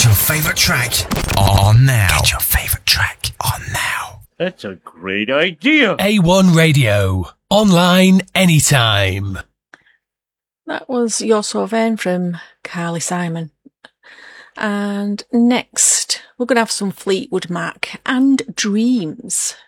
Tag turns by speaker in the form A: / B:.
A: your favourite track on now. Get your favourite track on now.
B: That's a great idea.
C: A1 Radio. Online anytime.
D: That was You're So Vain from Carly Simon. And next, we're going to have some Fleetwood Mac and Dreams.